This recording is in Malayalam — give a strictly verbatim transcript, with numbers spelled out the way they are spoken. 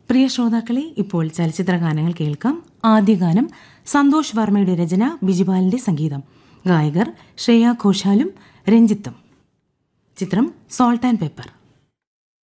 പ്രിയ ശ്രോതാക്കളെ, ഇപ്പോൾ ചലച്ചിത്ര ഗാനങ്ങൾ കേൾക്കാം. ആദ്യ ഗാനം സന്തോഷ് വർമ്മയുടെ രചന, ബിജിപാലിന്റെ സംഗീതം. ഗായകർ ശ്രേയ ഘോഷാലും രഞ്ജിത്തും. ചിത്രം സോൾട്ട് ആൻഡ് പെപ്പർ.